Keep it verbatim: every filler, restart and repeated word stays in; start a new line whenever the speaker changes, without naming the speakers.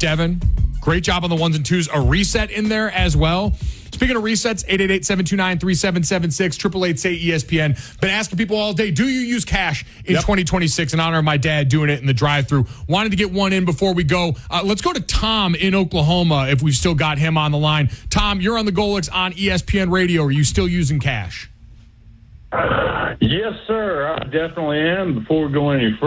Devin, great job on the ones and twos. A reset in there as well. Speaking of resets, eight eight eight, seven two nine, three seven seven six, eight eight eight, say E S P N. Been asking people all day, do you use cash in yep. twenty twenty-six in honor of my dad doing it in the drive-thru? Wanted to get one in before we go. Uh, let's go to Tom in Oklahoma if we've still got him on the line. Tom, you're on the Golix on E S P N Radio. Are you still using cash?
Yes, sir. I definitely am. Before we go any further,